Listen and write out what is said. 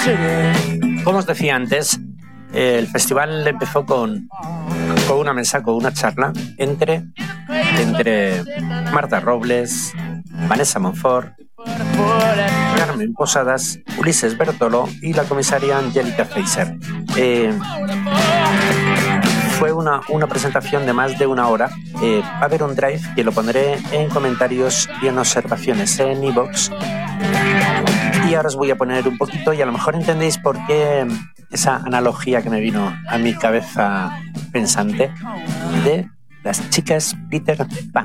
Como os decía antes, el festival empezó con una mesa, con una charla entre Marta Robles, Vanessa Monfort, Carmen Posadas, Ulises Bertolo y la comisaria Angélica Feiser. Fue una presentación de más de una hora. Va a haber un drive que lo pondré en comentarios y en observaciones en iVoox. Y ahora os voy a poner un poquito y a lo mejor entendéis por qué esa analogía que me vino a mi cabeza pensante de las chicas Peter Pan.